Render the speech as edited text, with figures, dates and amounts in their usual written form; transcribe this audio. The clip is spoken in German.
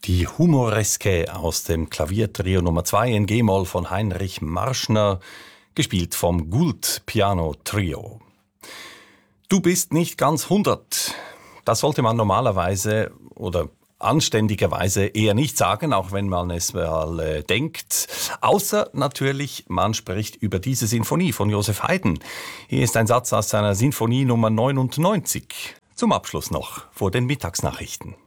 Die Humoreske aus dem Klaviertrio Nummer 2 in G-Moll von Heinrich Marschner, gespielt vom Gould Piano Trio. Du bist nicht ganz 100. Das sollte man normalerweise oder anständigerweise eher nicht sagen, auch wenn man es mal denkt. Außer natürlich, man spricht über diese Sinfonie von Joseph Haydn. Hier ist ein Satz aus seiner Sinfonie Nummer 99. Zum Abschluss noch vor den Mittagsnachrichten.